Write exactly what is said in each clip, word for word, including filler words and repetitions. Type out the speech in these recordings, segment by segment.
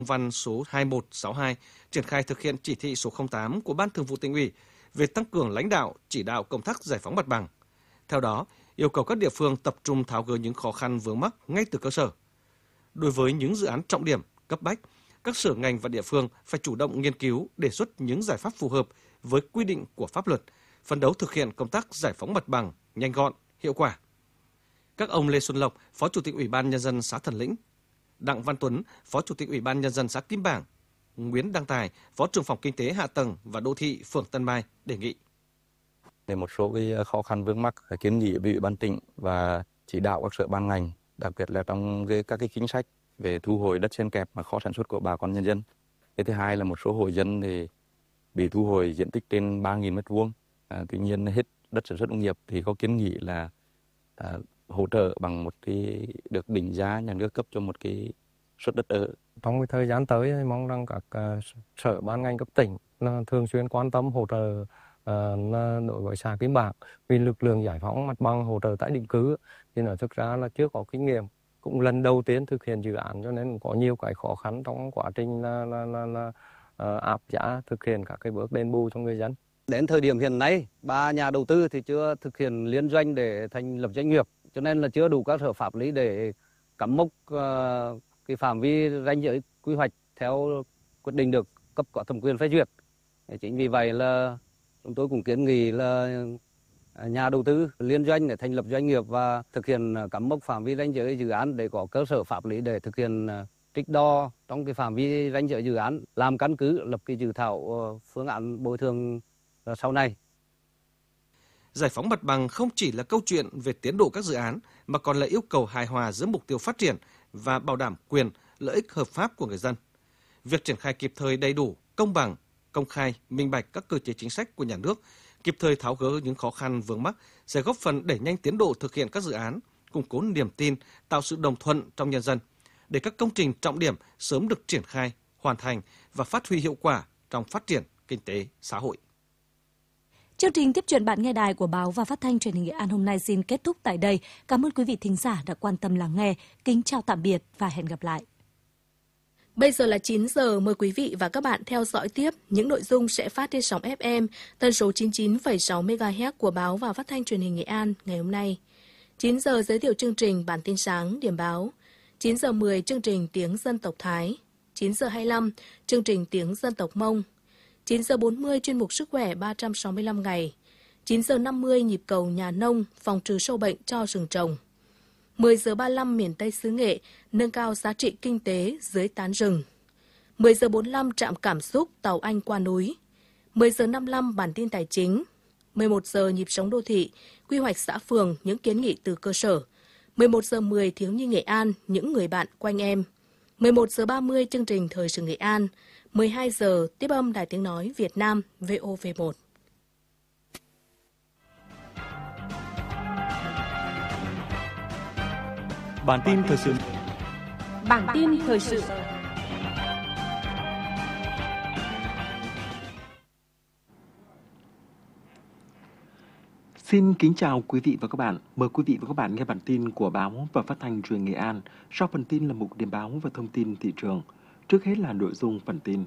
văn số hai một sáu hai triển khai thực hiện chỉ thị số không tám của Ban Thường vụ Tỉnh ủy về tăng cường lãnh đạo, chỉ đạo công tác giải phóng mặt bằng. Theo đó, yêu cầu các địa phương tập trung tháo gỡ những khó khăn vướng mắc ngay từ cơ sở. Đối với những dự án trọng điểm, cấp bách, các sở ngành và địa phương phải chủ động nghiên cứu, đề xuất những giải pháp phù hợp với quy định của pháp luật, phấn đấu thực hiện công tác giải phóng mặt bằng nhanh gọn, hiệu quả. Các ông Lê Xuân Lộc, Phó Chủ tịch Ủy ban Nhân dân xã Thần Lĩnh, Đặng Văn Tuấn, Phó Chủ tịch Ủy ban Nhân dân xã Kim Bảng, Nguyễn Đăng Tài, Phó trưởng phòng Kinh tế Hạ tầng và Đô thị phường Tân Mai đề nghị. Để một số cái khó khăn vướng mắc kiến nghị với Ủy ban tỉnh và chỉ đạo các sở ban ngành, đặc biệt là trong cái, các cái chính sách về thu hồi đất xen kẹp mà khó sản xuất của bà con nhân dân. Cái thứ hai là một số hộ dân thì bị thu hồi diện tích trên ba nghìn mét vuông, à, tuy nhiên hết đất sản xuất nông nghiệp thì có kiến nghị là à, hỗ trợ bằng một cái được định giá nhà nước cấp cho một cái suất đất ở. Trong cái thời gian tới, mong rằng các uh, sở ban ngành cấp tỉnh là thường xuyên quan tâm hỗ trợ uh, đối với xã Kim Bảng, vì lực lượng giải phóng mặt bằng hỗ trợ tái định cư thì nó thực ra là chưa có kinh nghiệm, cũng lần đầu tiên thực hiện dự án cho nên có nhiều cái khó khăn trong quá trình là, là, là, là uh, áp giá thực hiện các cái bước đền bù cho người dân. Đến thời điểm hiện nay, ba nhà đầu tư thì chưa thực hiện liên doanh để thành lập doanh nghiệp, cho nên là chưa đủ các sở pháp lý để cắm mốc uh, cái phạm vi ranh giới quy hoạch theo quyết định được cấp có thẩm quyền phê duyệt. Chính vì vậy là chúng tôi cũng kiến nghị là nhà đầu tư liên doanh để thành lập doanh nghiệp và thực hiện cắm mốc phạm vi ranh giới dự án để có cơ sở pháp lý để thực hiện trích đo trong cái phạm vi ranh giới dự án, làm căn cứ lập cái dự thảo phương án bồi thường sau này. Giải phóng mặt bằng không chỉ là câu chuyện về tiến độ các dự án mà còn là yêu cầu hài hòa giữa mục tiêu phát triển và bảo đảm quyền, lợi ích hợp pháp của người dân. Việc triển khai kịp thời đầy đủ, công bằng, công khai, minh bạch các cơ chế chính sách của nhà nước, kịp thời tháo gỡ những khó khăn vướng mắc sẽ góp phần đẩy nhanh tiến độ thực hiện các dự án, củng cố niềm tin, tạo sự đồng thuận trong nhân dân, để các công trình trọng điểm sớm được triển khai, hoàn thành và phát huy hiệu quả trong phát triển kinh tế xã hội. Chương trình tiếp chuyện bạn nghe đài của Báo và Phát thanh Truyền hình Nghệ An hôm nay xin kết thúc tại đây. Cảm ơn quý vị thính giả đã quan tâm lắng nghe. Kính chào tạm biệt và hẹn gặp lại. Bây giờ là chín giờ, mời quý vị và các bạn theo dõi tiếp những nội dung sẽ phát trên sóng ép em tần số chín mươi chín phẩy sáu mê ga héc của Báo và Phát thanh Truyền hình Nghệ An ngày hôm nay. chín giờ giới thiệu chương trình Bản tin sáng điểm báo. chín giờ mười chương trình Tiếng dân tộc Thái. chín giờ hai mươi lăm chương trình Tiếng dân tộc Mông. chín giờ bốn mươi chuyên mục Sức khỏe ba trăm sáu mươi lăm ngày. chín giờ năm mươi nhịp cầu nhà nông phòng trừ sâu bệnh cho rừng trồng. mười giờ ba mươi lăm miền Tây xứ Nghệ nâng cao giá trị kinh tế dưới tán rừng. mười giờ bốn mươi lăm trạm cảm xúc tàu Anh qua núi. mười giờ năm mươi lăm bản tin tài chính. mười một giờ nhịp sống đô thị, quy hoạch xã phường những kiến nghị từ cơ sở. mười một giờ mười thiếu nhi Nghệ An những người bạn quanh em. mười một giờ ba mươi chương trình Thời sự Nghệ An. mười hai giờ tiếp âm Đài Tiếng Nói Việt Nam vê o vê một. Bản tin thời sự. Bản tin thời sự. Xin kính chào quý vị và các bạn. Mời quý vị và các bạn nghe bản tin của Báo và Phát thanh Truyền hình Nghệ An. Sau phần tin là mục điểm báo và thông tin thị trường. Trước hết là nội dung phần tin.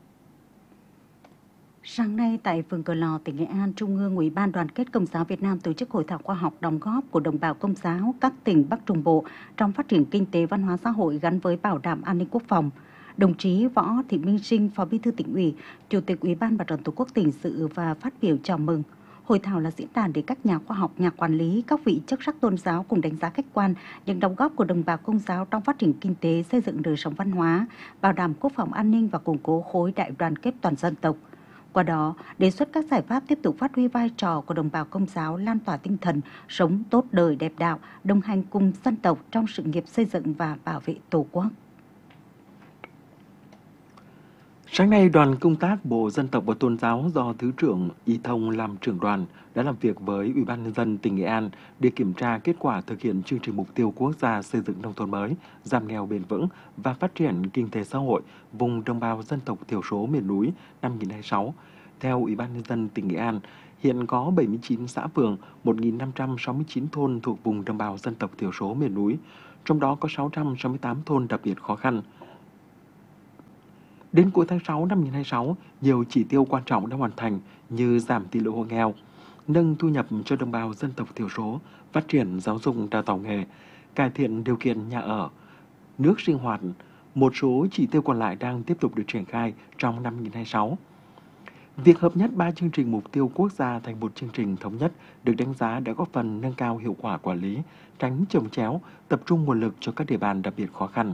Sáng nay tại phường Cờ Lò, tỉnh Nghệ An, Trung ương Ủy ban Đoàn kết Công giáo Việt Nam tổ chức hội thảo khoa học đóng góp của đồng bào Công giáo các tỉnh Bắc Trung Bộ trong phát triển kinh tế văn hóa xã hội gắn với bảo đảm an ninh quốc phòng. Đồng chí Võ Thị Minh Trinh, Phó Bí thư Tỉnh ủy, Chủ tịch Ủy ban Mặt trận Tổ quốc tỉnh dự và phát biểu chào mừng. Hội thảo là diễn đàn để các nhà khoa học, nhà quản lý, các vị chức sắc tôn giáo cùng đánh giá khách quan những đóng góp của đồng bào Công giáo trong phát triển kinh tế, xây dựng đời sống văn hóa, bảo đảm quốc phòng an ninh và củng cố khối đại đoàn kết toàn dân tộc. Qua đó, đề xuất các giải pháp tiếp tục phát huy vai trò của đồng bào Công giáo lan tỏa tinh thần sống tốt đời đẹp đạo, đồng hành cùng dân tộc trong sự nghiệp xây dựng và bảo vệ Tổ quốc. Sáng nay, đoàn công tác Bộ Dân tộc và Tôn giáo do Thứ trưởng Y Thông làm trưởng đoàn đã làm việc với Ủy ban Nhân dân tỉnh Nghệ An để kiểm tra kết quả thực hiện chương trình mục tiêu quốc gia xây dựng nông thôn mới, giảm nghèo bền vững và phát triển kinh tế xã hội vùng đồng bào dân tộc thiểu số miền núi năm hai nghìn không trăm hai mươi sáu. Theo Ủy ban Nhân dân tỉnh Nghệ An, hiện có bảy mươi chín xã phường, một nghìn năm trăm sáu mươi chín thôn thuộc vùng đồng bào dân tộc thiểu số miền núi, trong đó có sáu trăm sáu mươi tám thôn đặc biệt khó khăn. Đến cuối tháng sáu năm hai nghìn không trăm hai mươi sáu, nhiều chỉ tiêu quan trọng đã hoàn thành như giảm tỷ lệ hộ nghèo, nâng thu nhập cho đồng bào dân tộc thiểu số, phát triển giáo dục đào tạo nghề, cải thiện điều kiện nhà ở, nước sinh hoạt. Một số chỉ tiêu còn lại đang tiếp tục được triển khai trong năm hai nghìn không trăm hai mươi sáu. Việc hợp nhất ba chương trình mục tiêu quốc gia thành một chương trình thống nhất được đánh giá đã góp phần nâng cao hiệu quả quản lý, tránh chồng chéo, tập trung nguồn lực cho các địa bàn đặc biệt khó khăn.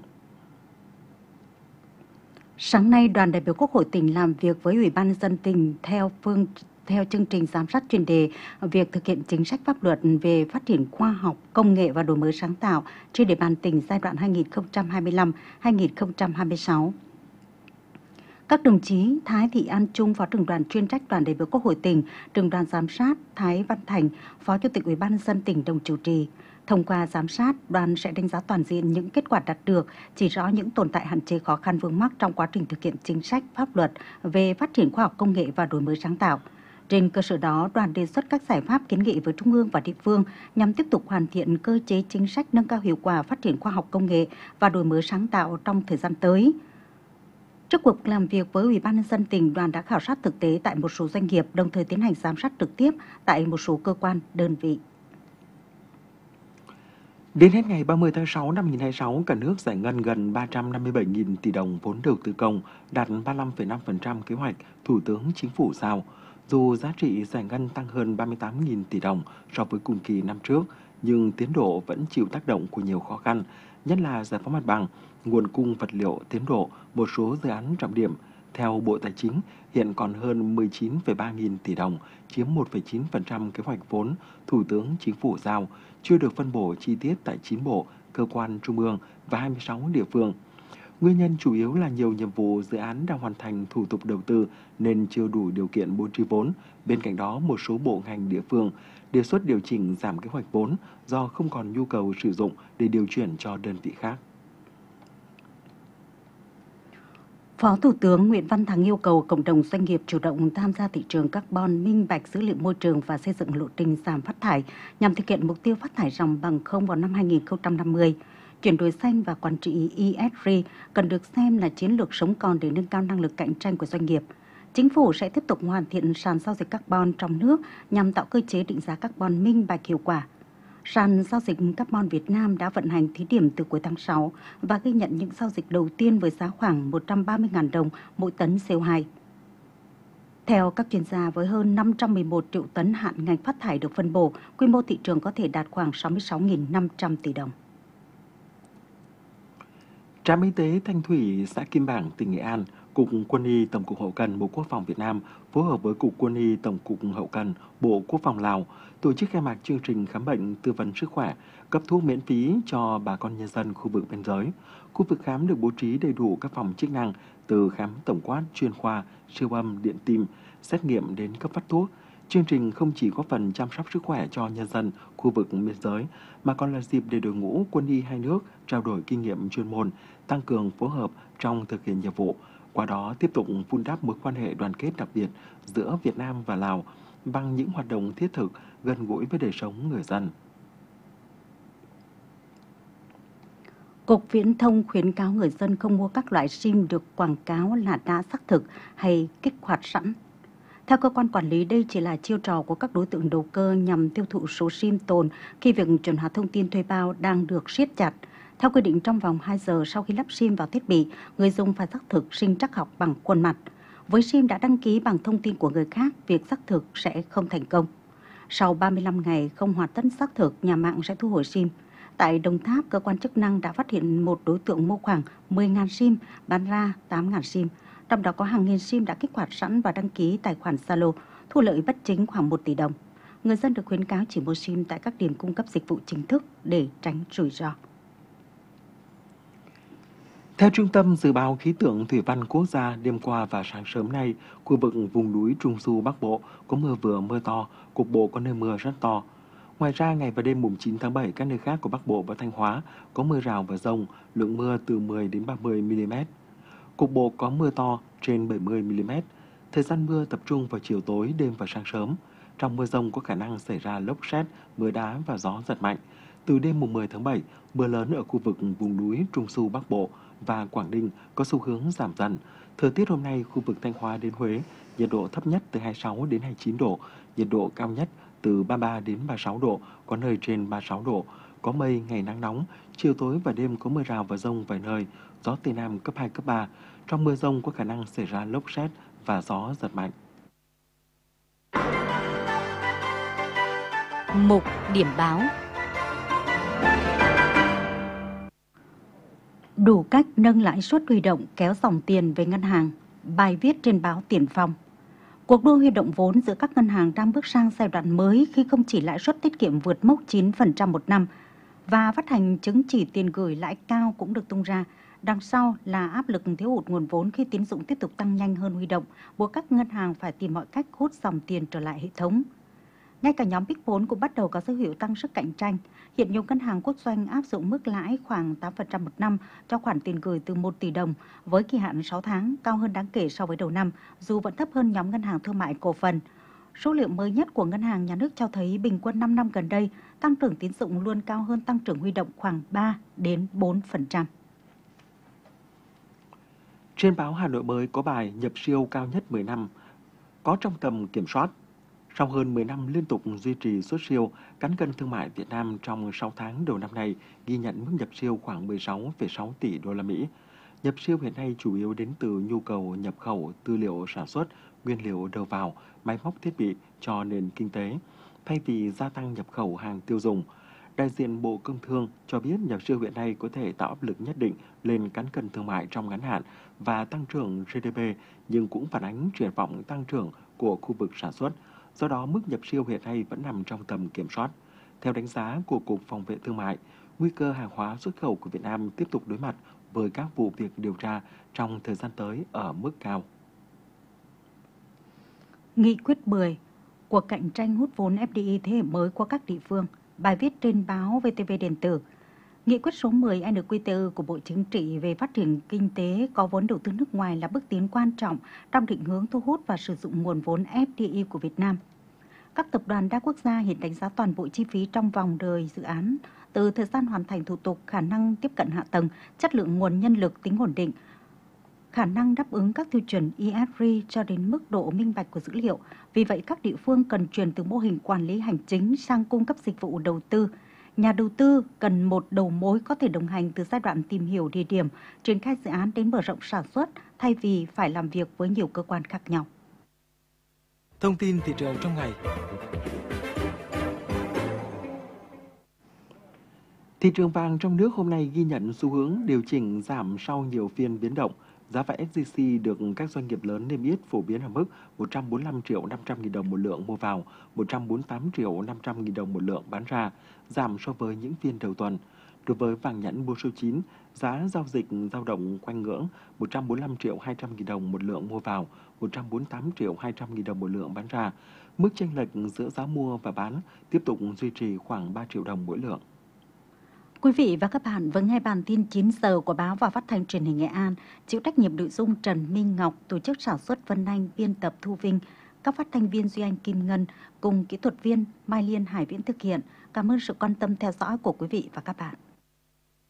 Sáng nay, đoàn đại biểu Quốc hội tỉnh làm việc với Ủy ban nhân dân tỉnh theo phương theo chương trình giám sát chuyên đề việc thực hiện chính sách pháp luật về phát triển khoa học, công nghệ và đổi mới sáng tạo trên địa bàn tỉnh giai đoạn hai nghìn không trăm hai mươi lăm đến hai nghìn không trăm hai mươi sáu. Các đồng chí Thái Thị An Trung, Phó trưởng đoàn chuyên trách đoàn đại biểu Quốc hội tỉnh, trưởng đoàn giám sát Thái Văn Thành, Phó Chủ tịch Ủy ban nhân dân tỉnh đồng chủ trì. Thông qua giám sát, đoàn sẽ đánh giá toàn diện những kết quả đạt được, chỉ rõ những tồn tại hạn chế khó khăn vướng mắc trong quá trình thực hiện chính sách pháp luật về phát triển khoa học công nghệ và đổi mới sáng tạo. Trên cơ sở đó, đoàn đề xuất các giải pháp kiến nghị với Trung ương và địa phương nhằm tiếp tục hoàn thiện cơ chế chính sách nâng cao hiệu quả phát triển khoa học công nghệ và đổi mới sáng tạo trong thời gian tới. Trước cuộc làm việc với Ủy ban nhân dân tỉnh, đoàn đã khảo sát thực tế tại một số doanh nghiệp, đồng thời tiến hành giám sát trực tiếp tại một số cơ quan, đơn vị. Đến hết ngày ba mươi tháng sáu năm hai nghìn không trăm hai mươi sáu, cả nước giải ngân gần ba trăm năm mươi bảy nghìn tỷ đồng vốn đầu tư công, đạt ba mươi lăm phẩy năm phần trăm kế hoạch Thủ tướng Chính phủ giao. Dù giá trị giải ngân tăng hơn ba mươi tám nghìn tỷ đồng so với cùng kỳ năm trước, nhưng tiến độ vẫn chịu tác động của nhiều khó khăn, nhất là giải phóng mặt bằng, nguồn cung vật liệu, tiến độ một số dự án trọng điểm. Theo Bộ Tài chính, hiện còn hơn mười chín phẩy ba nghìn tỷ đồng, chiếm một phẩy chín phần trăm kế hoạch vốn Thủ tướng Chính phủ giao, chưa được phân bổ chi tiết tại chín bộ, cơ quan trung ương và hai mươi sáu địa phương. Nguyên nhân chủ yếu là nhiều nhiệm vụ dự án đang hoàn thành thủ tục đầu tư nên chưa đủ điều kiện bố trí vốn. Bên cạnh đó, một số bộ ngành địa phương đề xuất điều chỉnh giảm kế hoạch vốn do không còn nhu cầu sử dụng để điều chuyển cho đơn vị khác. Phó Thủ tướng Nguyễn Văn Thắng yêu cầu cộng đồng doanh nghiệp chủ động tham gia thị trường carbon, minh bạch dữ liệu môi trường và xây dựng lộ trình giảm phát thải nhằm thực hiện mục tiêu phát thải ròng bằng không vào năm hai nghìn không trăm năm mươi. Chuyển đổi xanh và quản trị E S G cần được xem là chiến lược sống còn để nâng cao năng lực cạnh tranh của doanh nghiệp. Chính phủ sẽ tiếp tục hoàn thiện sàn giao dịch carbon trong nước nhằm tạo cơ chế định giá carbon minh bạch hiệu quả. Sàn giao dịch carbon Việt Nam đã vận hành thí điểm từ cuối tháng sáu và ghi nhận những giao dịch đầu tiên với giá khoảng một trăm ba mươi nghìn đồng mỗi tấn C O hai. Theo các chuyên gia, với hơn năm trăm mười một triệu tấn hạn ngạch phát thải được phân bổ, quy mô thị trường có thể đạt khoảng sáu mươi sáu nghìn năm trăm tỷ đồng. Trạm y tế Thanh Thủy, xã Kim Bảng, tỉnh Nghệ An, Cục Quân y Tổng cục Hậu cần Bộ Quốc phòng Việt Nam phối hợp với Cục Quân y Tổng cục Hậu cần Bộ Quốc phòng Lào tổ chức khai mạc chương trình khám bệnh tư vấn sức khỏe, cấp thuốc miễn phí cho bà con nhân dân khu vực biên giới. Khu vực khám được bố trí đầy đủ các phòng chức năng từ khám tổng quát, chuyên khoa, siêu âm, điện tim, xét nghiệm đến cấp phát thuốc. Chương trình không chỉ góp phần chăm sóc sức khỏe cho nhân dân khu vực biên giới mà còn là dịp để đội ngũ quân y hai nước trao đổi kinh nghiệm chuyên môn, tăng cường phối hợp trong thực hiện nhiệm vụ. Qua đó tiếp tục vun đắp mối quan hệ đoàn kết đặc biệt giữa Việt Nam và Lào bằng những hoạt động thiết thực gần gũi với đời sống người dân. Cục Viễn thông khuyến cáo người dân không mua các loại SIM được quảng cáo là đã xác thực hay kích hoạt sẵn. Theo cơ quan quản lý, đây chỉ là chiêu trò của các đối tượng đầu cơ nhằm tiêu thụ số SIM tồn khi việc chuẩn hóa thông tin thuê bao đang được siết chặt. Theo quy định, trong vòng hai giờ sau khi lắp SIM vào thiết bị, người dùng phải xác thực sinh trắc học bằng khuôn mặt. Với SIM đã đăng ký bằng thông tin của người khác, việc xác thực sẽ không thành công. Sau ba mươi lăm ngày không hoàn tất xác thực, nhà mạng sẽ thu hồi SIM. Tại Đồng Tháp, cơ quan chức năng đã phát hiện một đối tượng mua khoảng mười nghìn SIM, bán ra tám nghìn SIM. Trong đó có hàng nghìn SIM đã kích hoạt sẵn và đăng ký tài khoản Zalo, thu lợi bất chính khoảng một tỷ đồng. Người dân được khuyến cáo chỉ mua SIM tại các điểm cung cấp dịch vụ chính thức để tránh rủi ro. Theo Trung tâm Dự báo Khí tượng Thủy văn Quốc gia, đêm qua và sáng sớm nay, khu vực vùng núi Trung Du Bắc Bộ có mưa vừa mưa to, cục bộ có nơi mưa rất to. Ngoài ra, ngày và đêm mùng chín tháng bảy, các nơi khác của Bắc Bộ và Thanh Hóa có mưa rào và dông, lượng mưa từ mười đến ba mươi mi-li-mét. Cục bộ có mưa to trên bảy mươi mi-li-mét. Thời gian mưa tập trung vào chiều tối, đêm và sáng sớm. Trong mưa dông có khả năng xảy ra lốc sét, mưa đá và gió giật mạnh. Từ đêm mùng mười tháng bảy, mưa lớn ở khu vực vùng núi Trung Du Bắc Bộ và Quảng Ninh có xu hướng giảm dần. Thời tiết hôm nay, khu vực Thanh Hóa đến Huế, nhiệt độ thấp nhất từ hai mươi sáu đến hai mươi chín độ, nhiệt độ cao nhất từ ba mươi ba đến ba mươi sáu độ, có nơi trên ba mươi sáu độ. Có mây, ngày nắng nóng, chiều tối và đêm có mưa rào và dông vài nơi, gió Tây Nam cấp hai, cấp ba. Trong mưa dông có khả năng xảy ra lốc sét và gió giật mạnh. Mục điểm báo. Đủ cách nâng lãi suất huy động kéo dòng tiền về ngân hàng. Bài viết trên báo Tiền Phong. Cuộc đua huy động vốn giữa các ngân hàng đang bước sang giai đoạn mới khi không chỉ lãi suất tiết kiệm vượt mốc chín phần trăm một năm và phát hành chứng chỉ tiền gửi lãi cao cũng được tung ra. Đằng sau là áp lực thiếu hụt nguồn vốn khi tín dụng tiếp tục tăng nhanh hơn huy động, buộc các ngân hàng phải tìm mọi cách hút dòng tiền trở lại hệ thống. Ngay cả nhóm Big bốn cũng bắt đầu có dấu hiệu tăng sức cạnh tranh. Hiện nhiều ngân hàng quốc doanh áp dụng mức lãi khoảng tám phần trăm một năm cho khoản tiền gửi từ một tỷ đồng với kỳ hạn sáu tháng, cao hơn đáng kể so với đầu năm, dù vẫn thấp hơn nhóm ngân hàng thương mại cổ phần. Số liệu mới nhất của Ngân hàng Nhà nước cho thấy bình quân năm năm gần đây, tăng trưởng tín dụng luôn cao hơn tăng trưởng huy động khoảng ba đến bốn phần trăm. Trên báo Hà Nội Mới có bài nhập siêu cao nhất mười năm, có trong tầm kiểm soát. Sau hơn mười năm liên tục duy trì xuất siêu, cán cân thương mại Việt Nam trong sáu tháng đầu năm nay ghi nhận mức nhập siêu khoảng mười sáu phẩy sáu tỷ đô la Mỹ. Nhập siêu hiện nay chủ yếu đến từ nhu cầu nhập khẩu tư liệu sản xuất, nguyên liệu đầu vào, máy móc thiết bị cho nền kinh tế, thay vì gia tăng nhập khẩu hàng tiêu dùng. Đại diện Bộ Công Thương cho biết nhập siêu hiện nay có thể tạo áp lực nhất định lên cán cân thương mại trong ngắn hạn và tăng trưởng giê đê pê, nhưng cũng phản ánh triển vọng tăng trưởng của khu vực sản xuất. Do đó, mức nhập siêu hiện nay vẫn nằm trong tầm kiểm soát. Theo đánh giá của Cục Phòng vệ Thương mại, nguy cơ hàng hóa xuất khẩu của Việt Nam tiếp tục đối mặt với các vụ việc điều tra trong thời gian tới ở mức cao. Nghị quyết mười, cuộc cạnh tranh hút vốn ép đê i thế hệ mới qua các địa phương. Bài viết trên báo vê tê vê Điện tử. Nghị quyết số mười en quy tê e của Bộ Chính trị về phát triển kinh tế có vốn đầu tư nước ngoài là bước tiến quan trọng trong định hướng thu hút và sử dụng nguồn vốn ép đê i của Việt Nam. Các tập đoàn đa quốc gia hiện đánh giá toàn bộ chi phí trong vòng đời dự án, từ thời gian hoàn thành thủ tục, khả năng tiếp cận hạ tầng, chất lượng nguồn nhân lực, tính ổn định, khả năng đáp ứng các tiêu chuẩn e ét giê cho đến mức độ minh bạch của dữ liệu. Vì vậy, các địa phương cần chuyển từ mô hình quản lý hành chính sang cung cấp dịch vụ đầu tư. Nhà đầu tư cần một đầu mối có thể đồng hành từ giai đoạn tìm hiểu địa điểm, triển khai dự án đến mở rộng sản xuất, thay vì phải làm việc với nhiều cơ quan khác nhau. Thông tin thị trường trong ngày. Thị trường vàng trong nước hôm nay ghi nhận xu hướng điều chỉnh giảm sau nhiều phiên biến động. Giá vàng ét gi xê được các doanh nghiệp lớn niêm yết phổ biến ở mức một trăm bốn mươi lăm triệu năm trăm nghìn đồng một lượng mua vào, một trăm bốn mươi tám triệu năm trăm nghìn đồng một lượng bán ra, giảm so với những phiên đầu tuần. Đối với vàng nhẫn bốn số chín, giá giao dịch dao động quanh ngưỡng một trăm bốn mươi lăm triệu hai trăm nghìn đồng một lượng mua vào, một trăm bốn mươi tám triệu hai trăm nghìn đồng một lượng bán ra. Mức chênh lệch giữa giá mua và bán tiếp tục duy trì khoảng ba triệu đồng mỗi lượng. Quý vị và các bạn vừa nghe bản tin chín giờ của báo và phát thanh truyền hình Nghệ An, chịu trách nhiệm nội dung Trần Minh Ngọc, tổ chức sản xuất Vân Anh, biên tập Thu Vinh, các phát thanh viên Duy Anh Kim Ngân cùng kỹ thuật viên Mai Liên Hải Viễn thực hiện. Cảm ơn sự quan tâm theo dõi của quý vị và các bạn.